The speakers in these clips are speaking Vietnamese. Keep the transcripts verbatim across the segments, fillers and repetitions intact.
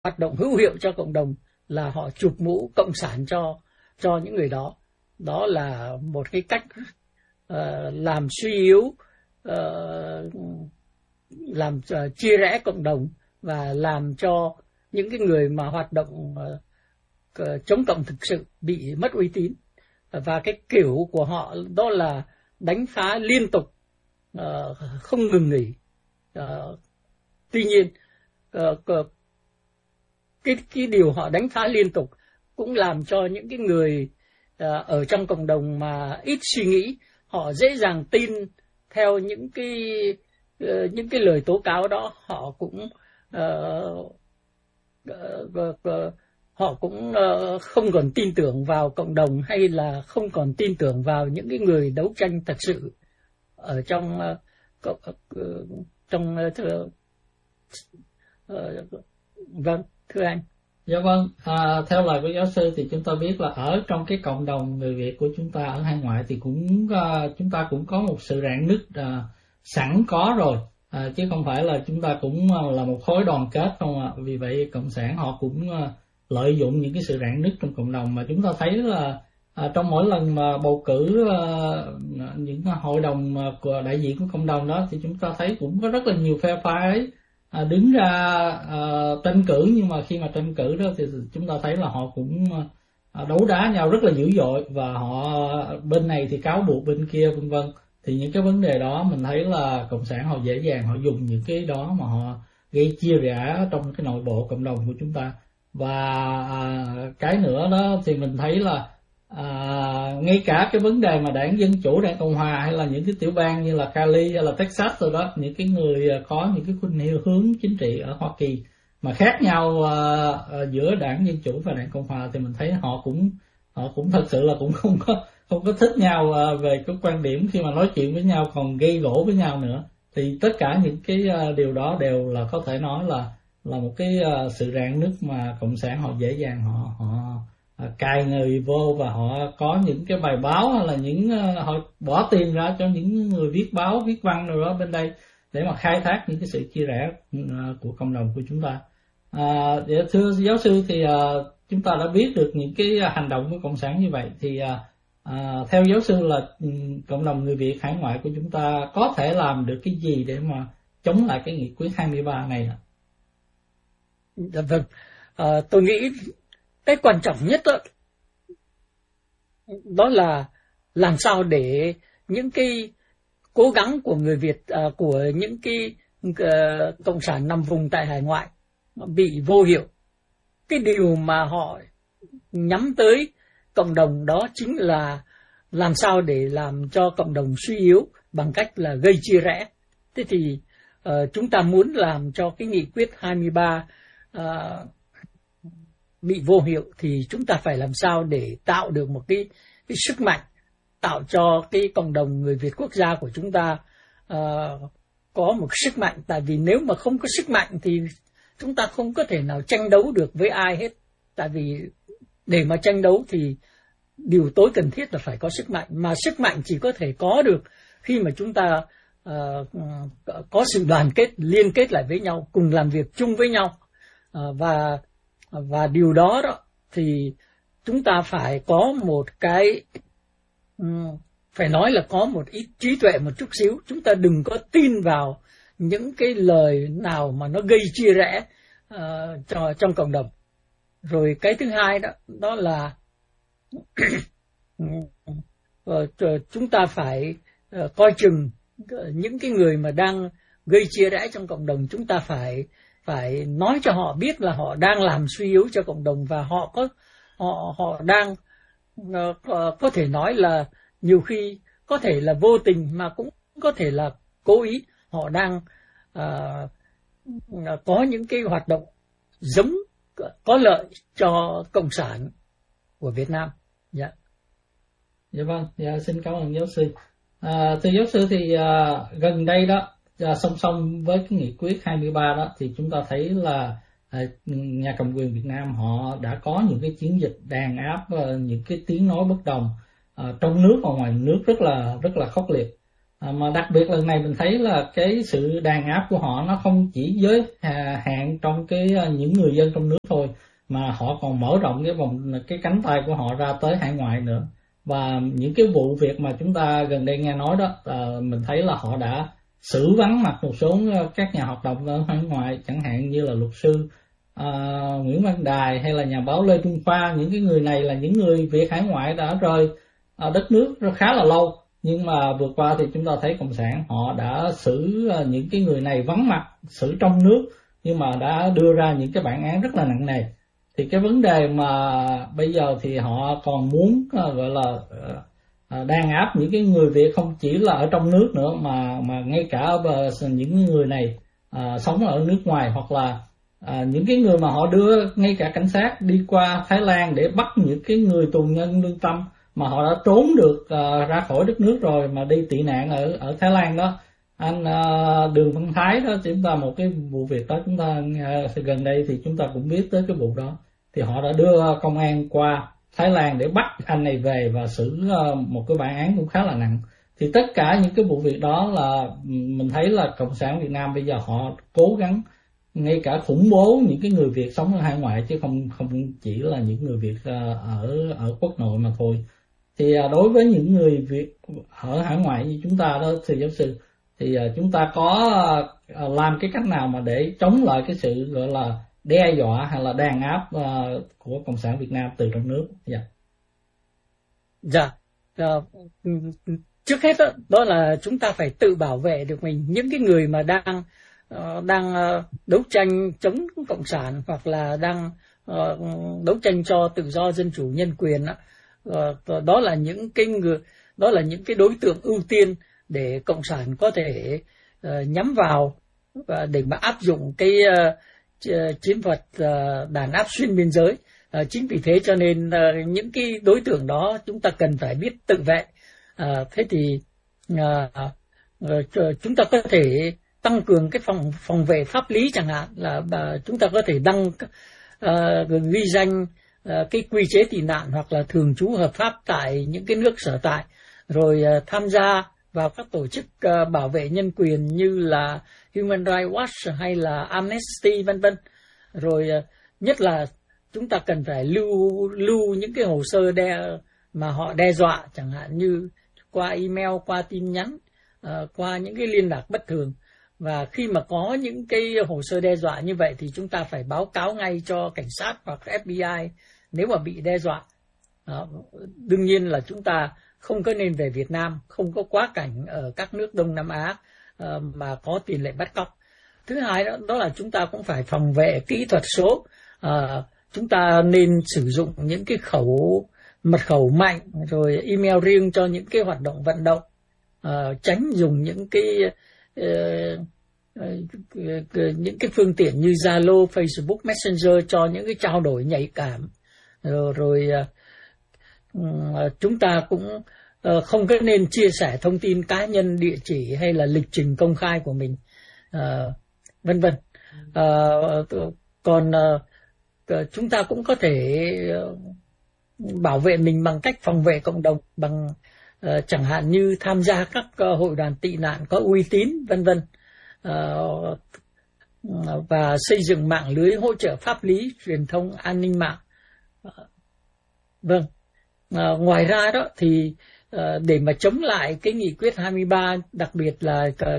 hoạt động hữu hiệu cho cộng đồng là họ chụp mũ cộng sản cho cho những người đó. Đó là một cái cách uh, làm suy yếu, uh, làm uh, chia rẽ cộng đồng và làm cho những cái người mà hoạt động uh, chống cộng thực sự bị mất uy tín. Và cái kiểu của họ đó là đánh phá liên tục, uh, không ngừng nghỉ. Uh, tuy nhiên uh, cái, cái điều họ đánh phá liên tục cũng làm cho những cái người uh, ở trong cộng đồng mà ít suy nghĩ, họ dễ dàng tin theo những cái uh, những cái lời tố cáo đó. Họ cũng uh, uh, uh, uh, họ cũng uh, không còn tin tưởng vào cộng đồng, hay là không còn tin tưởng vào những cái người đấu tranh thật sự ở trong uh, uh, trong uh, uh, vâng, thưa anh. Dạ vâng, à, theo lời của giáo sư thì chúng ta biết là ở trong cái cộng đồng người Việt của chúng ta ở hải ngoại thì cũng uh, chúng ta cũng có một sự rạn nứt uh, sẵn có rồi, à, chứ không phải là chúng ta cũng uh, là một khối đoàn kết không ạ. Vì vậy cộng sản họ cũng uh, lợi dụng những cái sự rạn nứt trong cộng đồng, mà chúng ta thấy là uh, trong mỗi lần mà bầu cử uh, những hội đồng uh, của đại diện của cộng đồng đó thì chúng ta thấy cũng có rất là nhiều phe phái À, đứng ra à, tranh cử, nhưng mà khi mà tranh cử đó thì chúng ta thấy là họ cũng à, đấu đá nhau rất là dữ dội, và họ bên này thì cáo buộc bên kia vân vân. Thì những cái vấn đề đó mình thấy là cộng sản họ dễ dàng họ dùng những cái đó mà họ gây chia rẽ trong cái nội bộ cộng đồng của chúng ta. Và à, cái nữa đó thì mình thấy là à, ngay cả cái vấn đề mà đảng Dân Chủ, đảng Cộng Hòa hay là những cái tiểu bang như là Cali hay là Texas rồi đó, những cái người có những cái khuynh hướng chính trị ở Hoa Kỳ mà khác nhau uh, giữa đảng Dân Chủ và đảng Cộng Hòa, thì mình thấy họ cũng họ cũng thật sự là cũng không có không có thích nhau uh, về cái quan điểm, khi mà nói chuyện với nhau còn gây gổ với nhau nữa. Thì tất cả những cái uh, điều đó đều là có thể nói là là một cái uh, sự rạn nứt mà cộng sản họ dễ dàng họ họ cài người vô, và họ có những cái bài báo hay là những họ bỏ tiền ra cho những người viết báo, viết văn rồi đó bên đây để mà khai thác những cái sự chia rẽ của cộng đồng của chúng ta. À, thưa giáo sư, thì uh, chúng ta đã biết được những cái hành động của cộng sản như vậy, thì uh, theo giáo sư là um, cộng đồng người Việt hải ngoại của chúng ta có thể làm được cái gì để mà chống lại cái nghị quyết hai mươi ba này ạ? Dạ vâng, à, tôi nghĩ cái quan trọng nhất đó, đó là làm sao để những cái cố gắng của người Việt, à, của những cái uh, cộng sản nằm vùng tại hải ngoại bị vô hiệu. Cái điều mà họ nhắm tới cộng đồng đó chính là làm sao để làm cho cộng đồng suy yếu bằng cách là gây chia rẽ. Thế thì uh, chúng ta muốn làm cho cái nghị quyết hai mươi ba uh, bị vô hiệu thì chúng ta phải làm sao để tạo được một cái, cái sức mạnh, tạo cho cái cộng đồng người Việt quốc gia của chúng ta uh, có một sức mạnh. Tại vì nếu mà không có sức mạnh thì chúng ta không có thể nào tranh đấu được với ai hết. Tại vì để mà tranh đấu thì điều tối cần thiết là phải có sức mạnh, mà sức mạnh chỉ có thể có được khi mà chúng ta uh, có sự đoàn kết, liên kết lại với nhau, cùng làm việc chung với nhau. Uh, và Và điều đó đó thì chúng ta phải có một cái, um, phải nói là có một ít trí tuệ một chút xíu. Chúng ta đừng có tin vào những cái lời nào mà nó gây chia rẽ uh, cho, trong cộng đồng. Rồi cái thứ hai đó, đó là uh, chúng ta phải uh, coi chừng những cái người mà đang gây chia rẽ trong cộng đồng. Chúng ta phải phải nói cho họ biết là họ đang làm suy yếu cho cộng đồng, và họ có họ họ đang uh, có thể nói là nhiều khi có thể là vô tình, mà cũng có thể là cố ý. Họ đang uh, có những cái hoạt động giống có lợi cho cộng sản của Việt Nam. Dạ. Yeah. Dạ vâng. Dạ, xin cảm ơn giáo sư. À, thưa giáo sư, thì uh, gần đây đó, À, song song với cái nghị quyết hai mươi ba đó, thì chúng ta thấy là à, nhà cầm quyền Việt Nam họ đã có những cái chiến dịch đàn áp, à, những cái tiếng nói bất đồng à, trong nước và ngoài nước rất là rất là khốc liệt. À, mà đặc biệt lần này mình thấy là cái sự đàn áp của họ nó không chỉ giới hạn trong cái những người dân trong nước thôi, mà họ còn mở rộng cái vòng cái cánh tay của họ ra tới hải ngoại nữa. Và những cái vụ việc mà chúng ta gần đây nghe nói đó, à, mình thấy là họ đã xử vắng mặt một số các nhà hoạt động ở hải ngoại, chẳng hạn như là luật sư à, Nguyễn Văn Đài hay là nhà báo Lê Trung Khoa. Những cái người này là những người Việt hải ngoại đã rời à, đất nước khá là lâu, nhưng mà vừa qua thì chúng ta thấy cộng sản họ đã xử những cái người này vắng mặt, xử trong nước, nhưng mà đã đưa ra những cái bản án rất là nặng nề. Thì cái vấn đề mà bây giờ thì họ còn muốn gọi là đàn áp những cái người Việt không chỉ là ở trong nước nữa, mà mà ngay cả những người này à, sống ở nước ngoài, hoặc là à, những cái người mà họ đưa ngay cả cảnh sát đi qua Thái Lan để bắt những cái người tù nhân lương tâm mà họ đã trốn được uh, ra khỏi đất nước rồi mà đi tị nạn ở ở Thái Lan đó. Anh uh, Đường Văn Thái đó, chúng ta một cái vụ việc đó chúng ta uh, gần đây thì chúng ta cũng biết tới cái vụ đó. Thì họ đã đưa công an qua Thái Lan để bắt anh này về và xử uh, một cái bản án cũng khá là nặng. Thì tất cả những cái vụ việc đó là mình thấy là cộng sản Việt Nam bây giờ họ cố gắng ngay cả khủng bố những cái người Việt sống ở hải ngoại, chứ không không chỉ là những người Việt uh, ở ở quốc nội mà thôi. Thì đối với những người Việt ở hải ngoại như chúng ta đó, thưa giáo sư, thì chúng ta có làm cái cách nào mà để chống lại cái sự gọi là đe dọa hay là đàn áp của cộng sản Việt Nam từ trong nước? Dạ. Dạ. Trước hết đó, đó là chúng ta phải tự bảo vệ được mình. Những cái người mà đang đang đấu tranh chống cộng sản hoặc là đang đấu tranh cho tự do dân chủ nhân quyền đó, Uh, đó là những cái người, đó là những cái đối tượng ưu tiên để cộng sản có thể uh, nhắm vào và để mà áp dụng cái uh, chiến thuật uh, đàn áp xuyên biên giới. Uh, chính vì thế cho nên uh, những cái đối tượng đó chúng ta cần phải biết tự vệ. Uh, thế thì uh, uh, chúng ta có thể tăng cường cái phòng phòng vệ pháp lý, chẳng hạn là uh, chúng ta có thể đăng uh, ghi danh cái quy chế tị nạn hoặc là thường trú hợp pháp tại những cái nước sở tại, rồi uh, tham gia vào các tổ chức uh, bảo vệ nhân quyền như là Human Rights Watch hay là Amnesty vân vân. Rồi uh, nhất là chúng ta cần phải lưu lưu những cái hồ sơ đe mà họ đe dọa, chẳng hạn như qua email, qua tin nhắn, uh, qua những cái liên lạc bất thường. Và khi mà có những cái hồ sơ đe dọa như vậy thì chúng ta phải báo cáo ngay cho cảnh sát hoặc ép bê i nếu mà bị đe dọa. Đó. Đương nhiên là chúng ta không có nên về Việt Nam, không có quá cảnh ở các nước Đông Nam Á uh, mà có tiền lệ bắt cóc. Thứ hai đó, đó là chúng ta cũng phải phòng vệ kỹ thuật số. Uh, chúng ta nên sử dụng những cái khẩu mật khẩu mạnh, rồi email riêng cho những cái hoạt động vận động, uh, tránh dùng những cái uh, uh, những cái phương tiện như Zalo, Facebook, Messenger cho những cái trao đổi nhạy cảm. Rồi, rồi uh, chúng ta cũng uh, không có nên chia sẻ thông tin cá nhân, địa chỉ hay là lịch trình công khai của mình, uh, vân vân. Uh, còn uh, chúng ta cũng có thể uh, bảo vệ mình bằng cách phòng vệ cộng đồng, bằng uh, chẳng hạn như tham gia các uh, hội đoàn tị nạn có uy tín, vân vân. Uh, và xây dựng mạng lưới hỗ trợ pháp lý, truyền thông, an ninh mạng. Vâng, à, ngoài ra đó thì à, để mà chống lại cái nghị quyết hai mươi ba, đặc biệt là cái,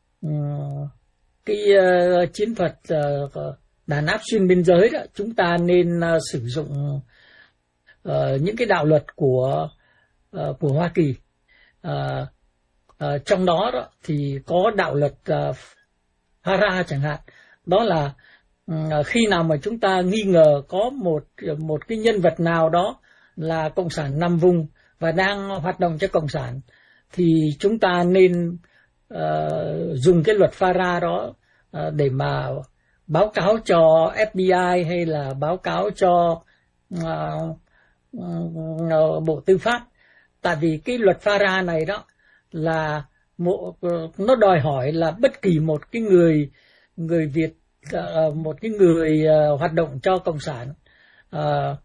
cái uh, chiến thuật uh, đàn áp xuyên biên giới đó, chúng ta nên uh, sử dụng uh, những cái đạo luật của uh, của Hoa Kỳ. Uh, uh, trong đó, đó thì có đạo luật uh, FARA chẳng hạn. Đó là uh, khi nào mà chúng ta nghi ngờ có một một cái nhân vật nào đó là cộng sản nằm vùng và đang hoạt động cho cộng sản, thì chúng ta nên uh, dùng cái luật FARA đó uh, để mà báo cáo cho ép bê i hay là báo cáo cho uh, uh, Bộ Tư pháp. Tại vì cái luật FARA này đó là một, uh, nó đòi hỏi là bất kỳ một cái người người Việt, uh, một cái người uh, hoạt động cho cộng sản, uh,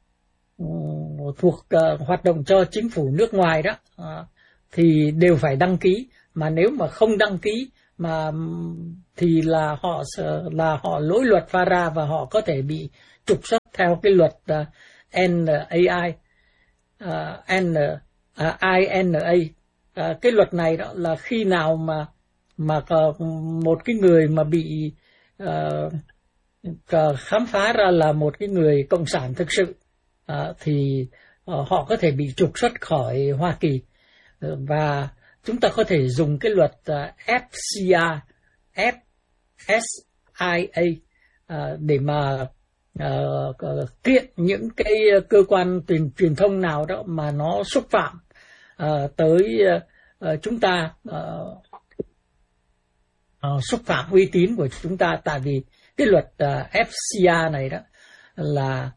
thuộc uh, hoạt động cho chính phủ nước ngoài đó, uh, thì đều phải đăng ký. mà nếu mà không đăng ký mà thì là họ là họ lỗi luật pha ra và họ có thể bị trục xuất theo cái luật uh, N A I uh, N uh, I N A. Uh, cái luật này đó là khi nào mà mà một cái người mà bị uh, khám phá ra là một cái người cộng sản thực sự uh, thì uh, họ có thể bị trục xuất khỏi Hoa Kỳ. Uh, và chúng ta có thể dùng cái luật uh, F C R F S I A uh, để mà uh, kiện những cái cơ quan truyền truyền thông nào đó mà nó xúc phạm uh, tới uh, chúng ta, uh, uh, xúc phạm uy tín của chúng ta. Tại vì cái luật uh, F C R này đó là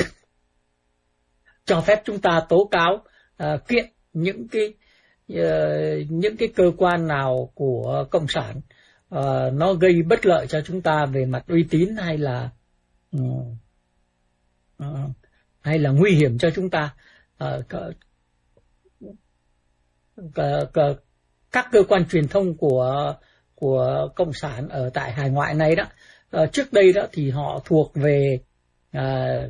cho phép chúng ta tố cáo uh, kiện những cái uh, những cái cơ quan nào của cộng sản uh, nó gây bất lợi cho chúng ta về mặt uy tín hay là uh, uh, hay là nguy hiểm cho chúng ta. Uh, các cơ quan truyền thông của của cộng sản ở tại hải ngoại này đó, uh, trước đây đó thì họ thuộc về uh,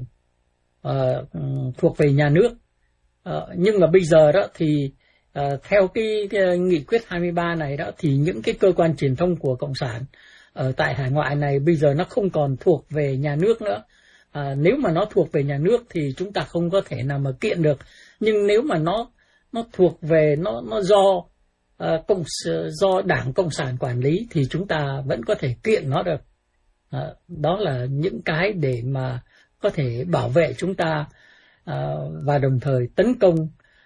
uh, thuộc về nhà nước, uh, nhưng mà bây giờ đó thì uh, theo cái, cái nghị quyết hai mươi ba này đó thì những cái cơ quan truyền thông của cộng sản ở tại hải ngoại này bây giờ nó không còn thuộc về nhà nước nữa. Uh, nếu mà nó thuộc về nhà nước thì chúng ta không có thể nào mà kiện được, nhưng nếu mà nó nó thuộc về nó nó do uh, cộng do Đảng Cộng sản quản lý thì chúng ta vẫn có thể kiện nó được. Uh, đó là những cái để mà có thể bảo vệ chúng ta uh, và đồng thời tấn công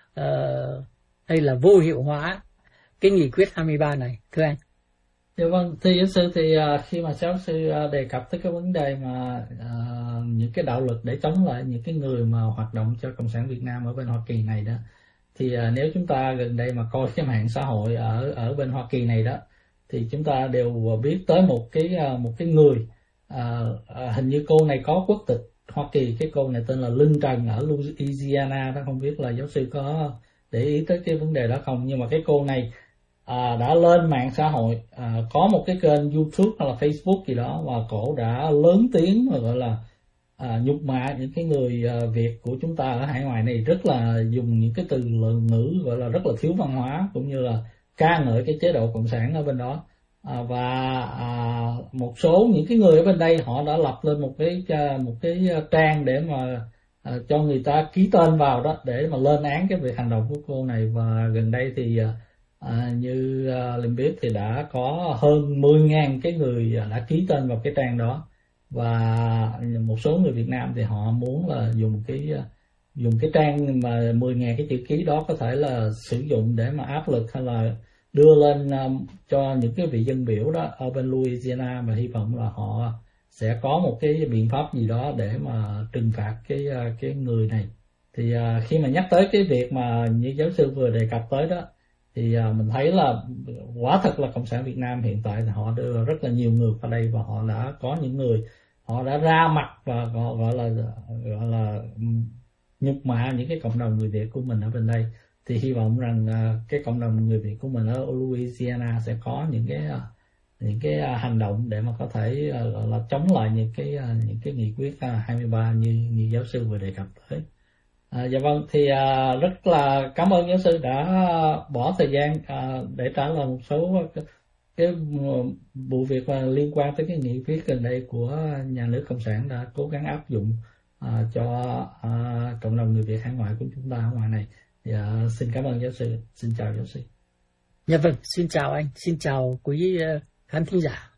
uh, hay là vô hiệu hóa cái nghị quyết hai mươi ba này, thưa anh. Dạ vâng, thưa giáo sư, thì uh, khi mà giáo sư uh, đề cập tới cái vấn đề mà uh, những cái đạo luật để chống lại những cái người mà hoạt động cho Cộng sản Việt Nam ở bên Hoa Kỳ này đó, thì uh, nếu chúng ta gần đây mà coi cái mạng xã hội ở ở bên Hoa Kỳ này đó, thì chúng ta đều biết tới một cái uh, một cái người uh, uh, hình như cô này có quốc tịch Hoa Kỳ, cái cô này tên là Linh Trần ở Louisiana đó, không biết là giáo sư có để ý tới cái vấn đề đó không. Nhưng mà cái cô này à, đã lên mạng xã hội, à, có một cái kênh YouTube hay là Facebook gì đó, và cổ đã lớn tiếng và gọi là à, nhục mạ những cái người à, Việt của chúng ta ở hải ngoại này, rất là dùng những cái từ ngữ gọi là rất là thiếu văn hóa, cũng như là ca ngợi cái chế độ cộng sản ở bên đó. À, và à, một số những cái người ở bên đây họ đã lập lên một cái một cái trang để mà à, cho người ta ký tên vào đó để mà lên án cái việc hành động của cô này. Và gần đây thì à, như à, Linh biết thì đã có hơn mười nghìn cái người đã ký tên vào cái trang đó, và một số người Việt Nam thì họ muốn là dùng cái dùng cái trang mà mười nghìn cái chữ ký đó có thể là sử dụng để mà áp lực hay là đưa lên um, cho những cái vị dân biểu đó ở bên Louisiana, mà hy vọng là họ sẽ có một cái biện pháp gì đó để mà trừng phạt cái cái người này. Thì uh, khi mà nhắc tới cái việc mà như giáo sư vừa đề cập tới đó, thì uh, mình thấy là quả thật là Cộng sản Việt Nam hiện tại thì họ đưa rất là nhiều người vào đây, và họ đã có những người họ đã ra mặt và gọi, gọi là gọi là nhục mạ những cái cộng đồng người Việt của mình ở bên đây. Thì hy vọng rằng uh, cái cộng đồng người Việt của mình ở Louisiana sẽ có những cái uh, những cái uh, hành động để mà có thể uh, gọi là chống lại những cái uh, những cái nghị quyết uh, hai mươi ba như như giáo sư vừa đề cập tới. À, dạ vâng, thì uh, rất là cảm ơn giáo sư đã bỏ thời gian uh, để trả lời một số cái, cái vụ việc uh, liên quan tới cái nghị quyết gần đây của nhà nước Cộng sản đã cố gắng áp dụng uh, cho uh, cộng đồng người Việt hải ngoại của chúng ta ở ngoài này. Dạ, xin cảm ơn giáo sư. Xin chào giáo sư. Dạ vâng, xin chào anh, xin chào quý khán thính giả.